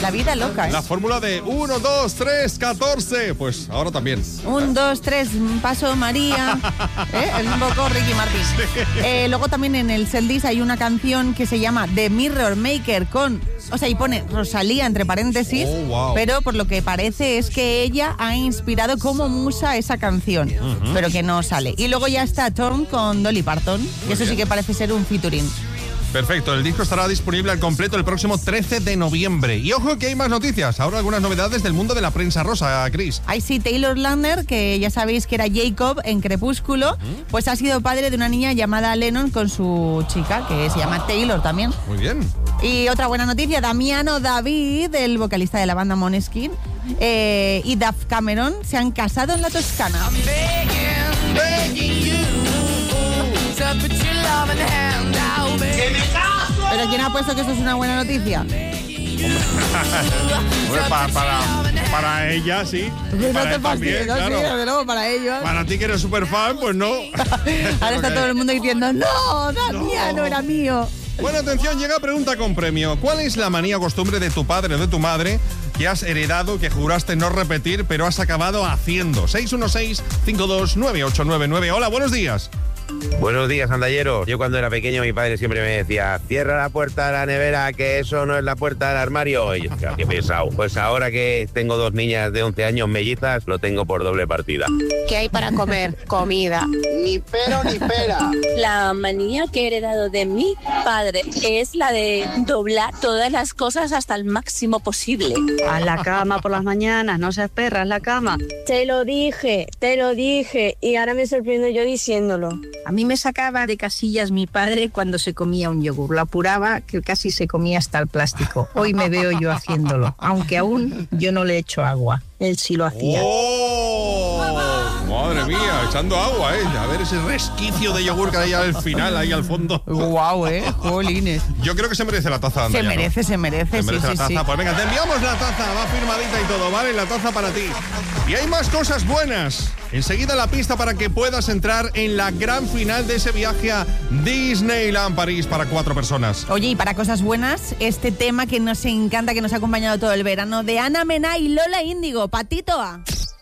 La vida loca, ¿eh? La fórmula de 1, 2, 3, 14. Pues ahora también. 1, 2, 3, paso María. Es un poco Ricky Martin. Sí. Luego también en el setlist hay una canción que se llama The Mirror Maker y pone Rosalía entre paréntesis, wow. Pero por lo que parece es que ella ha inspirado como musa esa canción, pero que no sale. Y luego ya está Tom con Dolly Parton, que eso sí que parece ser un featuring. Perfecto, el disco estará disponible al completo el próximo 13 de noviembre. Y ojo que hay más noticias, ahora algunas novedades del mundo de la prensa rosa, Chris. Ahí sí, Taylor Lautner, que ya sabéis que era Jacob en Crepúsculo, pues ha sido padre de una niña llamada Lennon con su chica, que se llama Taylor también. Muy bien. Y otra buena noticia, Damiano David, el vocalista de la banda Måneskin, y Duff Cameron se han casado en la Toscana. ¿Pero quién ha puesto que eso es una buena noticia? Para ella, sí. No te fastidies, claro. Sí, pero para ellos. Para ti que eres súper fan, pues no. Ahora está todo el mundo diciendo, no, Damiano era mío. Bueno, atención, llega pregunta con premio. ¿Cuál es la manía o costumbre de tu padre o de tu madre que has heredado, que juraste no repetir, pero has acabado haciendo? 616-529899. Hola, buenos días. Buenos días, andallero. Yo cuando era pequeño mi padre siempre me decía: cierra la puerta de la nevera, que eso no es la puerta del armario. Y yo decía, qué pesado. Pues ahora que tengo 2 niñas de 11 años mellizas, lo tengo por doble partida. ¿Qué hay para comer? Comida. Ni pero ni pera. La manía que he heredado de mi padre es la de doblar todas las cosas hasta el máximo posible. A la cama por las mañanas, no seas perra, haz la cama. Te lo dije, y ahora me sorprendo yo diciéndolo. A mí me sacaba de casillas mi padre cuando se comía un yogur. Lo apuraba que casi se comía hasta el plástico. Hoy me veo yo haciéndolo, aunque aún yo no le echo agua. Él sí lo hacía. ¡Oh! Madre mía, echando agua, ¿eh? A ver ese resquicio de yogur que hay al final, ahí al fondo. Guau, jolines. Yo creo que se merece la taza, Andrea, Se merece, ¿no? sí, la taza. sí. Pues venga, te enviamos la taza, va firmadita y todo, ¿vale? La taza para ti. Y hay más cosas buenas. Enseguida la pista para que puedas entrar en la gran final de ese viaje a Disneyland París para 4 personas. Oye, y para cosas buenas, este tema que nos encanta, que nos ha acompañado todo el verano, de Ana Mena y Lola Índigo, Patito A.